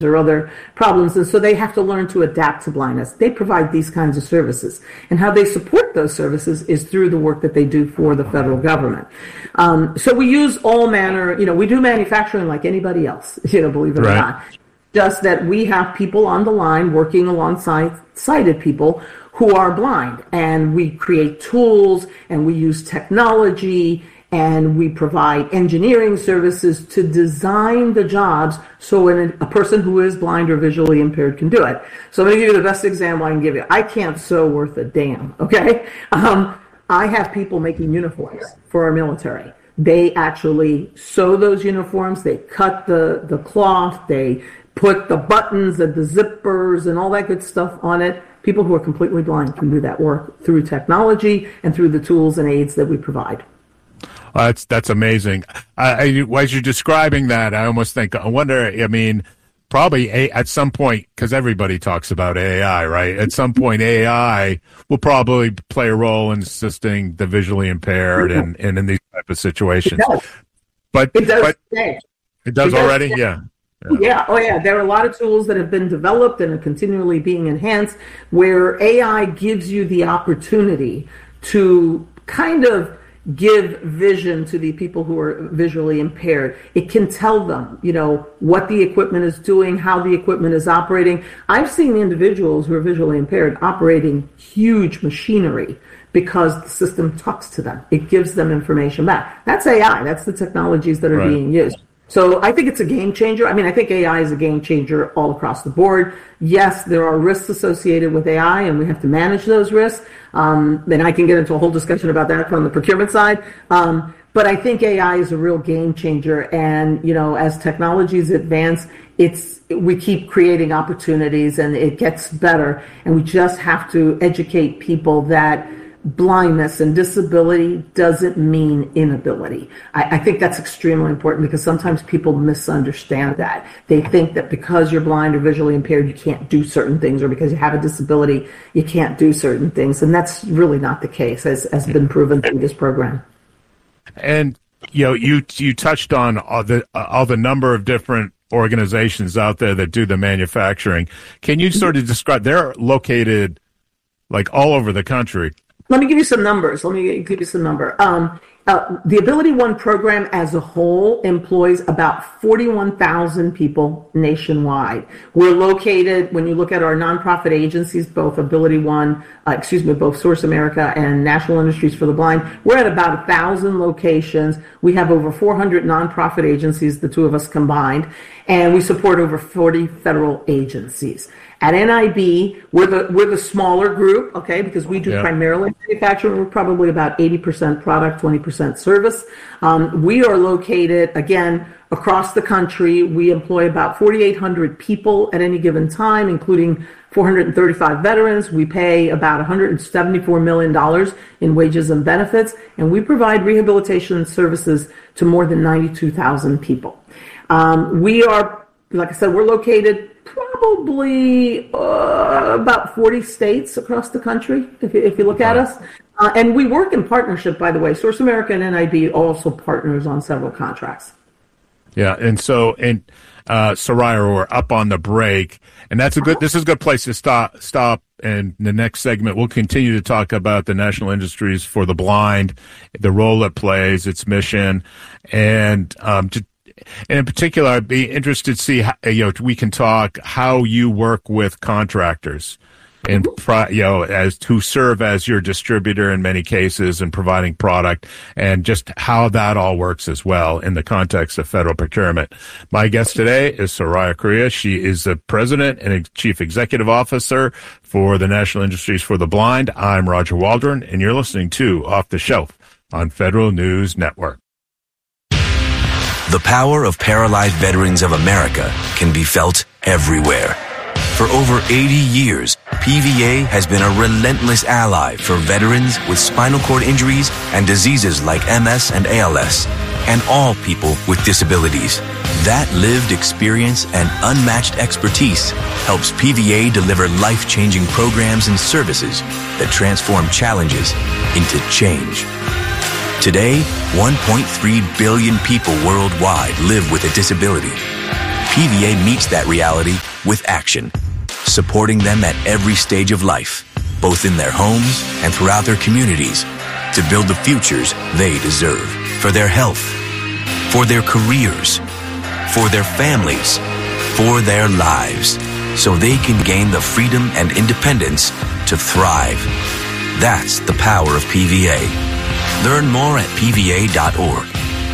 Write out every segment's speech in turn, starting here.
or other problems, and so they have to learn to adapt to blindness. They provide these kinds of services, and how they support those services is through the work that they do for the federal government. So we use all manner, we do manufacturing like anybody else, believe it or not. Just that we have people on the line working alongside sighted people who are blind, and we create tools, and we use technology, and we provide engineering services to design the jobs so a person who is blind or visually impaired can do it. So I'm going to give you the best example I can give you. I can't sew worth a damn, okay? I have people making uniforms for our military. They actually sew those uniforms. They cut the cloth. They put the buttons and the zippers and all that good stuff on it. People who are completely blind can do that work through technology and through the tools and aids that we provide. That's amazing. As you're describing that, I wonder, probably at some point, because everybody talks about AI, right? At some point, AI will probably play a role in assisting the visually impaired and in these type of situations. It does. But it does already? Yeah. Yeah. Oh, yeah. There are a lot of tools that have been developed and are continually being enhanced where AI gives you the opportunity to kind of give vision to the people who are visually impaired. It can tell them, what the equipment is doing, how the equipment is operating. I've seen individuals who are visually impaired operating huge machinery because the system talks to them. It gives them information back. That's AI. That's the technologies that are being used. So I think it's a game changer. I think AI is a game changer all across the board. Yes, there are risks associated with AI, and we have to manage those risks. And I can get into a whole discussion about that from the procurement side. But I think AI is a real game changer. And, as technologies advance, we keep creating opportunities and it gets better. And we just have to educate people that blindness and disability doesn't mean inability. I think that's extremely important because sometimes people misunderstand that. They think that because you're blind or visually impaired, you can't do certain things, or because you have a disability, you can't do certain things. And that's really not the case, as been proven through this program. And, you touched on all the number of different organizations out there that do the manufacturing. Can you sort of describe, they're located like all over the country. Let me give you some numbers. The Ability One program as a whole employs about 41,000 people nationwide. We're located, when you look at our nonprofit agencies, both Ability One, both Source America and National Industries for the Blind, we're at about 1,000 locations. We have over 400 nonprofit agencies, the two of us combined, and we support over 40 federal agencies. At NIB, we're the smaller group, okay, because we do primarily manufacturing. We're probably about 80% product, 20% service. We are located, again, across the country. We employ about 4,800 people at any given time, including 435 veterans. We pay about $174 million in wages and benefits, and we provide rehabilitation services to more than 92,000 people. We are, like I said, we're located probably about 40 states across the country, if you look at us. And we work in partnership, by the way. Source America and NIB also partners on several contracts. Yeah, and so, Soraya, we're up on the break, and this is a good place to stop. And the next segment, we'll continue to talk about the National Industries for the Blind, the role it plays, its mission, and in particular, I'd be interested to see how, we can talk how you work with contractors and as to serve as your distributor in many cases and providing product, and just how that all works as well in the context of federal procurement. My guest today is Soraya Correa. She is the president and chief executive officer for the National Industries for the Blind. I'm Roger Waldron, and you're listening to Off the Shelf on Federal News Network. The power of Paralyzed Veterans of America can be felt everywhere. For over 80 years, PVA has been a relentless ally for veterans with spinal cord injuries and diseases like MS and ALS, and all people with disabilities. That lived experience and unmatched expertise helps PVA deliver life-changing programs and services that transform challenges into change. Today, 1.3 billion people worldwide live with a disability. PVA meets that reality with action, supporting them at every stage of life, both in their homes and throughout their communities, to build the futures they deserve for their health, for their careers, for their families, for their lives, so they can gain the freedom and independence to thrive. That's the power of PVA. Learn more at PVA.org.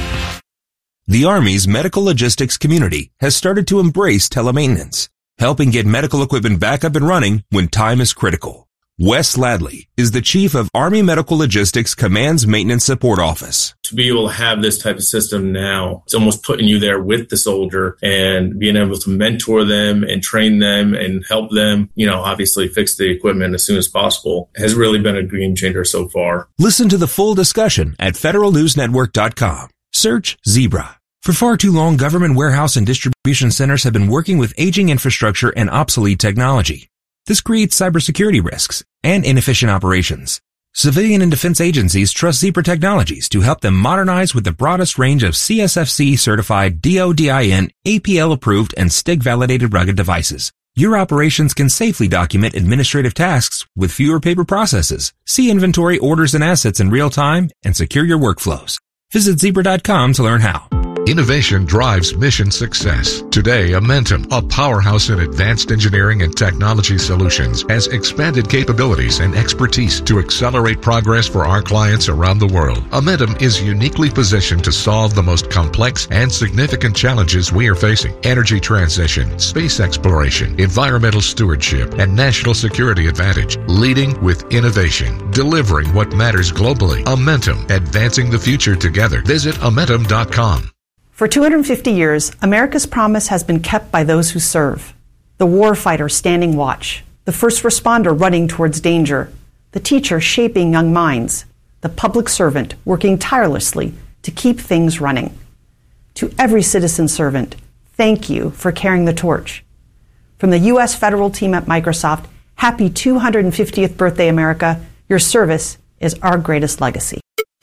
The Army's medical logistics community has started to embrace telemaintenance, helping get medical equipment back up and running when time is critical. Wes Ladley is the chief of Army Medical Logistics Command's Maintenance Support Office. To be able to have this type of system now, it's almost putting you there with the soldier and being able to mentor them and train them and help them, obviously fix the equipment as soon as possible has really been a game changer so far. Listen to the full discussion at federalnewsnetwork.com. Search Zebra. For far too long, government warehouse and distribution centers have been working with aging infrastructure and obsolete technology. This creates cybersecurity risks and inefficient operations. Civilian and defense agencies trust Zebra Technologies to help them modernize with the broadest range of CSFC-certified DODIN, APL-approved, and STIG-validated rugged devices. Your operations can safely document administrative tasks with fewer paper processes, see inventory, orders, and assets in real time, and secure your workflows. Visit Zebra.com to learn how. Innovation drives mission success. Today, Amentum, a powerhouse in advanced engineering and technology solutions, has expanded capabilities and expertise to accelerate progress for our clients around the world. Amentum is uniquely positioned to solve the most complex and significant challenges we are facing: energy transition, space exploration, environmental stewardship, and national security advantage. Leading with innovation, delivering what matters globally. Amentum, advancing the future together. Visit Amentum.com. For 250 years, America's promise has been kept by those who serve. The warfighter standing watch, the first responder running towards danger, the teacher shaping young minds, the public servant working tirelessly to keep things running. To every citizen servant, thank you for carrying the torch. From the U.S. federal team at Microsoft, happy 250th birthday, America. Your service is our greatest legacy.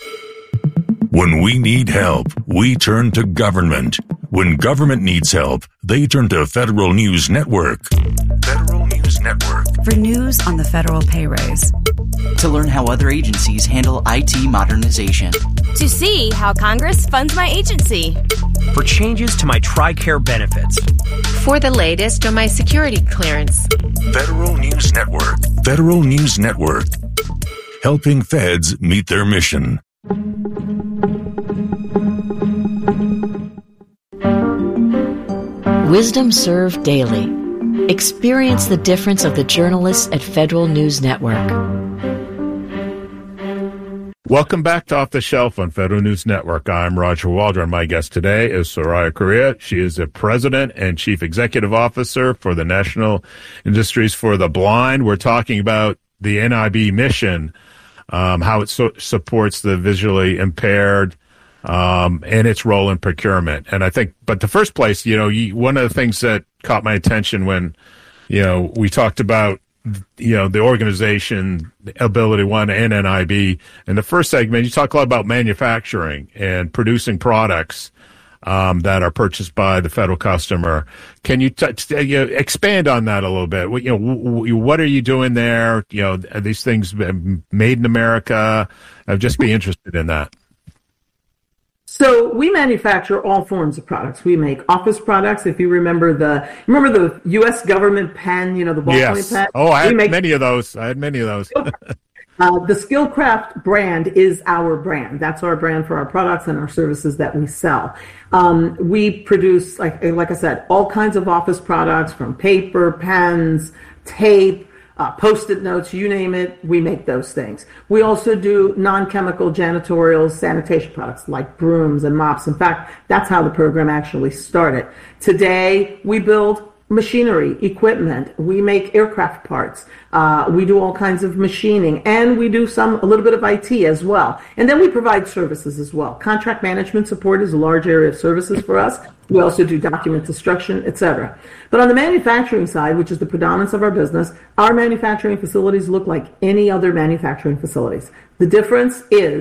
When we need help, we turn to government. When government needs help, they turn to Federal News Network. Federal News Network. For news on the federal pay raise. To learn how other agencies handle IT modernization. To see how Congress funds my agency. For changes to my TRICARE benefits. For the latest on my security clearance. Federal News Network. Federal News Network. Helping feds meet their mission. Wisdom Served Daily. Experience the difference of the journalists at Federal News Network. Welcome back to Off the Shelf on Federal News Network. I'm Roger Waldron. My guest today is Soraya Correa. She is the President and Chief Executive Officer for the National Industries for the Blind. We're talking about the NIB mission, how it supports the visually impaired, and its role in procurement. And I think, but the first place, one of the things that caught my attention when, we talked about, the organization, AbilityOne and NIB, in the first segment, you talk a lot about manufacturing and producing products that are purchased by the federal customer. Can you expand on that a little bit? What are you doing there? Are these things made in America? I'd just be interested in that. So we manufacture all forms of products. We make office products. If you remember the U.S. government pen, the ballpoint pen. Oh, I had many of those. The Skillcraft brand is our brand. That's our brand for our products and our services that we sell. We produce, like I said, all kinds of office products, from paper, pens, tape, Post-it notes, you name it, we make those things. We also do non-chemical janitorial sanitation products like brooms and mops. In fact, that's how the program actually started. Today, we build machinery, equipment. We make aircraft parts. We do all kinds of machining, and we do a little bit of IT as well. And then we provide services as well. Contract management support is a large area of services for us. We also do document destruction, etc. But on the manufacturing side, which is the predominance of our business, our manufacturing facilities look like any other manufacturing facilities. The difference is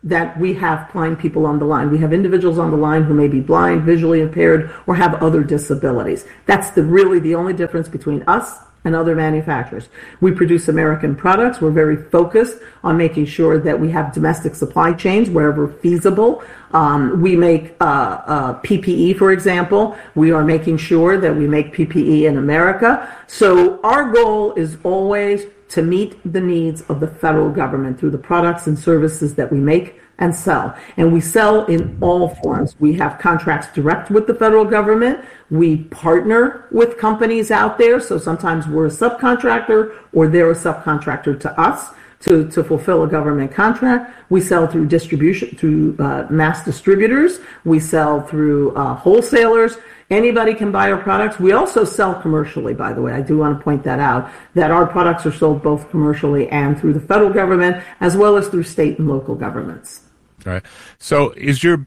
that we have blind people on the line. We have individuals on the line who may be blind, visually impaired, or have other disabilities. That's really the only difference between us and other manufacturers. We produce American products. We're very focused on making sure that we have domestic supply chains wherever feasible. We make PPE, for example. We are making sure that we make PPE in America. So our goal is always to meet the needs of the federal government through the products and services that we make and sell. And we sell in all forms. We have contracts direct with the federal government. We partner with companies out there. So sometimes we're a subcontractor or they're a subcontractor to us to fulfill a government contract. We sell through distribution, through mass distributors. We sell through wholesalers. Anybody can buy our products. We also sell commercially, by the way. I do want to point that out, that our products are sold both commercially and through the federal government, as well as through state and local governments. All right. So is your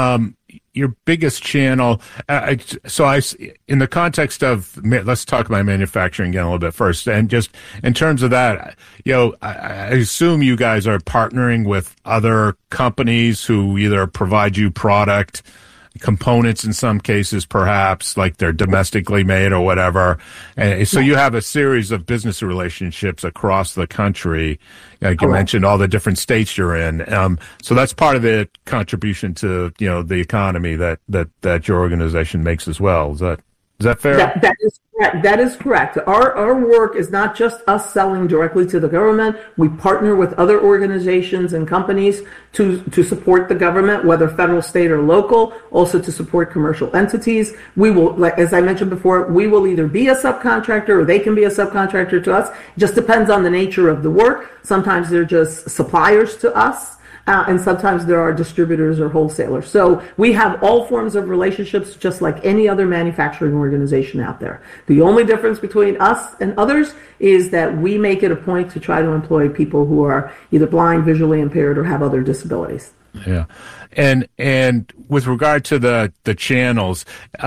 biggest channel, in the context of, let's talk about manufacturing again a little bit first, and just in terms of that, I assume you guys are partnering with other companies who either provide you product, components in some cases, perhaps, like they're domestically made or whatever. And so you have a series of business relationships across the country. Like you mentioned, all the different states you're in. So that's part of the contribution to, the economy that your organization makes as well. Is that fair? That is correct. That is correct. Our work is not just us selling directly to the government. We partner with other organizations and companies to support the government, whether federal, state, or local, also to support commercial entities. We will, as I mentioned before, we will either be a subcontractor or they can be a subcontractor to us. It just depends on the nature of the work. Sometimes they're just suppliers to us. And sometimes there are distributors or wholesalers. So we have all forms of relationships just like any other manufacturing organization out there. The only difference between us and others is that we make it a point to try to employ people who are either blind, visually impaired, or have other disabilities. Yeah. And with regard to the channels,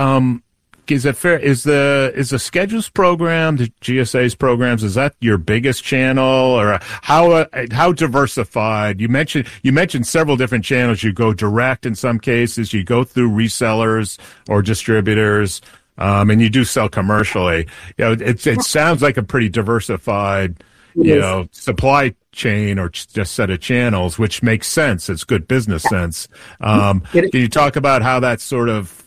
is it fair? Is the Schedules program, the GSA's programs, is that your biggest channel, or how diversified? You mentioned several different channels. You go direct in some cases. You go through resellers or distributors, and you do sell commercially. It sounds like a pretty diversified, supply chain or just set of channels, which makes sense. It's good business sense. Can you talk about how that's sort of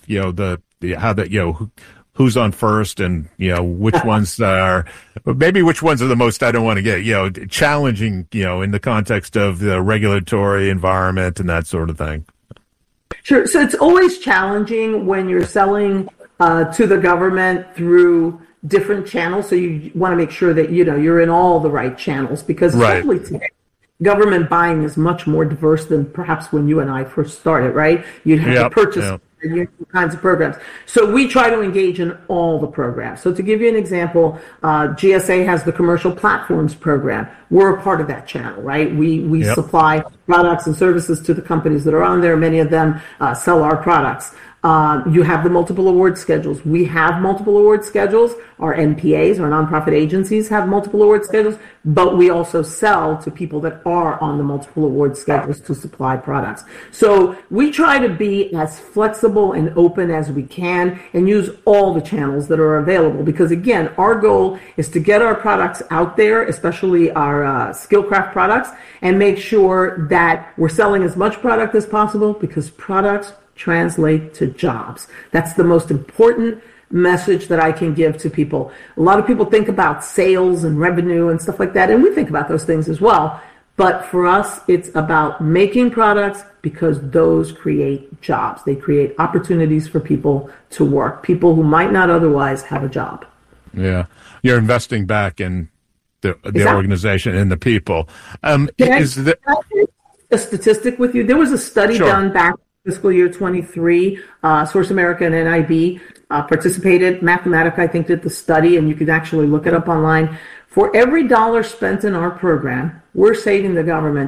who's on first and which ones are which ones are the most, I don't want to get challenging in the context of the regulatory environment and that sort of thing? Sure. So it's always challenging when you're selling to the government through different channels. So you want to make sure that you're in all the right channels, because especially today, government buying is much more diverse than perhaps when you and I first started, right? You'd have to purchase kinds of programs. So we try to engage in all the programs. So to give you an example, GSA has the commercial platforms program. We're a part of that channel, right? We supply products and services to the companies that are on there. Many of them sell our products. You have the multiple award schedules. We have multiple award schedules. Our NPAs, our nonprofit agencies, have multiple award schedules, but we also sell to people that are on the multiple award schedules to supply products. So we try to be as flexible and open as we can and use all the channels that are available, because again, our goal is to get our products out there, especially our Skillcraft products, and make sure that we're selling as much product as possible, because products translate to jobs. That's the most important message that I can give to people. A lot of people think about sales and revenue and stuff like that, and we think about those things as well. But for us, it's about making products, because those create jobs. They create opportunities for people to work, people who might not otherwise have a job. Yeah. You're investing back in the organization and the people. Can I share a statistic with you? There was a study done back fiscal year 23, Source America and NIB participated. Mathematica, I think, did the study, and you can actually look it up online. For every dollar spent in our program, we're saving the government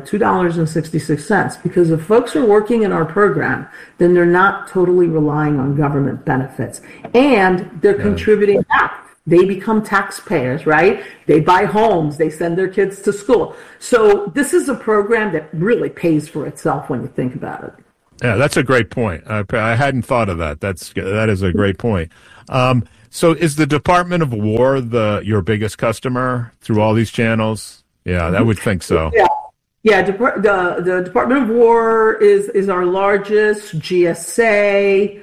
$2.66, because if folks are working in our program, then they're not totally relying on government benefits, and they're contributing back they become taxpayers, right? They buy homes, they send their kids to school. So this is a program that really pays for itself when you think about it. Yeah, that's a great point. I hadn't thought of that. That is a great point. So is the Department of War your biggest customer through all these channels? Yeah, I would think so. Yeah. The Department of War is our largest. GSA,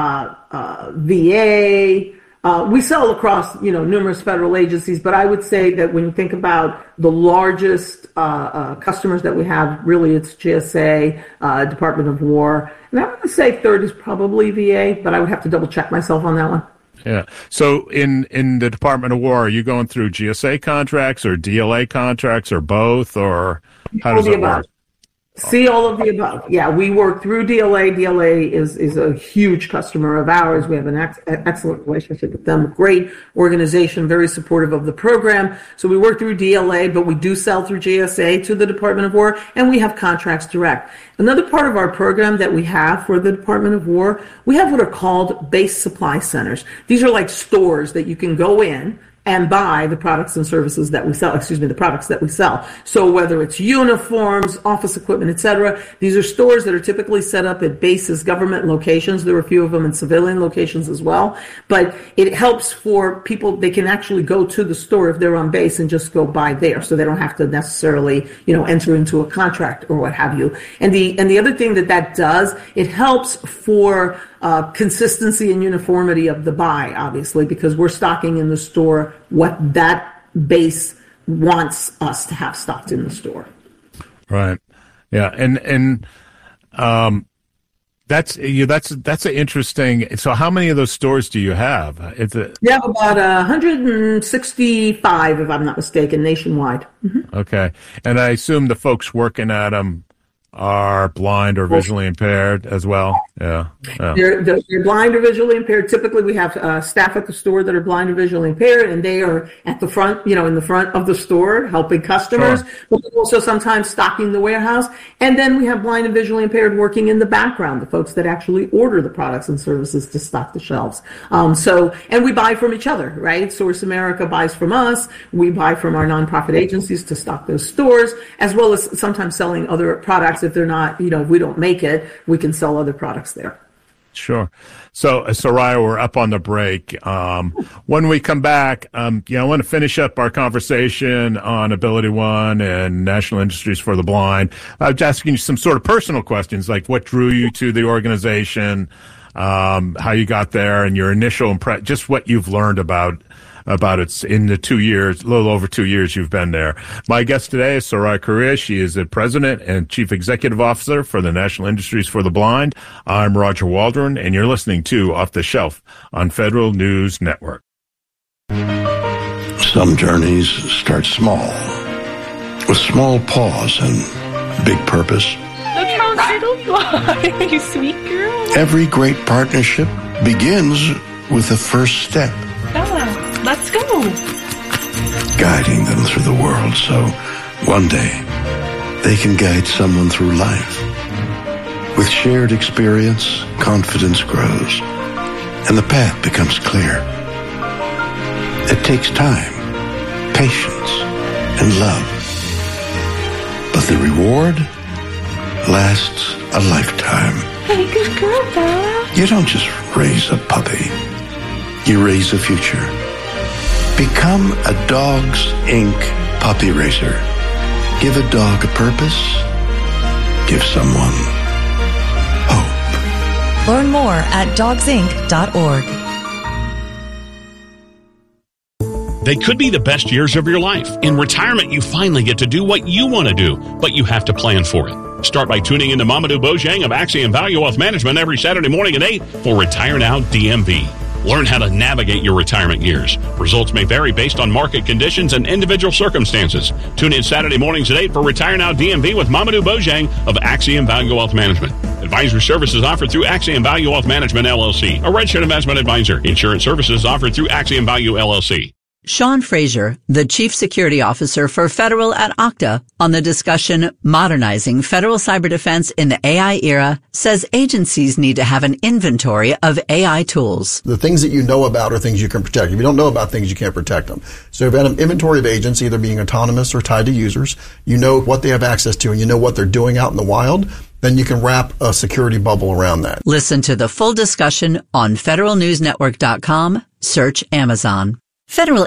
VA. We sell across, numerous federal agencies, but I would say that when you think about the largest customers that we have, really it's GSA, Department of War, and I would say third is probably VA, but I would have to double check myself on that one. Yeah. So in the Department of War, are you going through GSA contracts or DLA contracts or both, or how does it work? See, all of the above. Yeah, we work through DLA. DLA is a huge customer of ours. We have an excellent relationship with them. Great organization, very supportive of the program. So we work through DLA, but we do sell through GSA to the Department of War, and we have contracts direct. Another part of our program that we have for the Department of War, we have what are called base supply centers. These are like stores that you can go in and buy the products and services that we sell, the products that we sell. So whether it's uniforms, office equipment, etc., these are stores that are typically set up at bases, government locations. There are a few of them in civilian locations as well. But it helps for people, they can actually go to the store if they're on base and just go buy there. So they don't have to necessarily, enter into a contract or what have you. And the other thing that does, it helps for consistency and uniformity of the buy, obviously, because we're stocking in the store what that base wants us to have stocked in the store. Right. Yeah. And that's an interesting. So how many of those stores do you have? We have about 165, if I'm not mistaken, nationwide. Mm-hmm. Okay. And I assume the folks working at them are blind or visually impaired as well. Yeah. They're blind or visually impaired. Typically, we have staff at the store that are blind or visually impaired, and they are at the front, in the front of the store helping customers, but also sometimes stocking the warehouse. And then we have blind and visually impaired working in the background, the folks that actually order the products and services to stock the shelves. And we buy from each other, right? Source America buys from us. We buy from our nonprofit agencies to stock those stores, as well as sometimes selling other products. If they're not, if we don't make it, we can sell other products there. Sure. So, Soraya, we're up on the break. When we come back, I want to finish up our conversation on AbilityOne and National Industries for the Blind. I was asking you some sort of personal questions, like what drew you to the organization, how you got there, and your initial impression, just what you've learned about it in the 2 years, a little over 2 years you've been there. My guest today is Soraya Correa. She is the President and Chief Executive Officer for the National Industries for the Blind. I'm Roger Waldron, and you're listening to Off the Shelf on Federal News Network. Some journeys start small, with small pause and big purpose. Look how little you are, you sweet girl. Every great partnership begins with the first step. Let's go. Guiding them through the world so one day they can guide someone through life. With shared experience, confidence grows and the path becomes clear. It takes time, patience, and love. But the reward lasts a lifetime. Hey, good girl, Bella. You don't just raise a puppy. You raise a future. Become a Dogs Inc. puppy raiser. Give a dog a purpose. Give someone hope. Learn more at dogsinc.org. They could be the best years of your life. In retirement, you finally get to do what you want to do, but you have to plan for it. Start by tuning in to Mamadou Bojang of Axiom Value Wealth Management every Saturday morning at 8 for Retire Now DMV. Learn how to navigate your retirement years. Results may vary based on market conditions and individual circumstances. Tune in Saturday mornings at 8 for Retire Now DMV with Mamadou Bojang of Axiom Value Wealth Management. Advisory services offered through Axiom Value Wealth Management, LLC, a registered investment advisor. Insurance services offered through Axiom Value, LLC. Sean Frazier, the Chief Security Officer for Federal at Okta, on the discussion Modernizing Federal Cyber Defense in the AI Era, says agencies need to have an inventory of AI tools. The things that you know about are things you can protect. If you don't know about things, you can't protect them. So if you have an inventory of agents, either being autonomous or tied to users, you know what they have access to and you know what they're doing out in the wild, then you can wrap a security bubble around that. Listen to the full discussion on federalnewsnetwork.com. Search Amazon. Federal